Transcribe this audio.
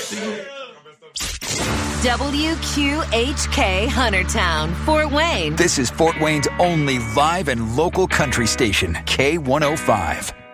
WQHK Huntertown, Fort Wayne. This is Fort Wayne's only live and local country station, K105.